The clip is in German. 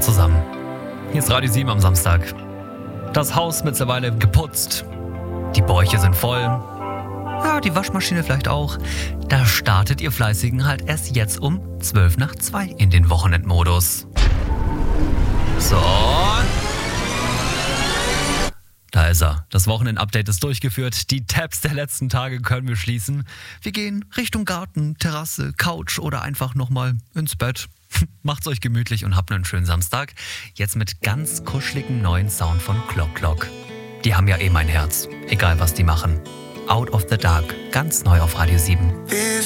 zusammen. Hier ist Radio 7 am Samstag. Das Haus mittlerweile geputzt. Die Bäuche sind voll. Ja, die Waschmaschine vielleicht auch. Da startet ihr Fleißigen halt erst jetzt um 1:55 in den Wochenendmodus. So. Da ist er. Das Wochenend-Update ist durchgeführt. Die Tabs der letzten Tage können wir schließen. Wir gehen Richtung Garten, Terrasse, Couch oder einfach nochmal ins Bett. Macht's euch gemütlich und habt einen schönen Samstag. Jetzt mit ganz kuscheligem neuen Sound von Clock Clock. Die haben ja eh mein Herz. Egal was die machen. Out of the Dark. Ganz neu auf Radio 7.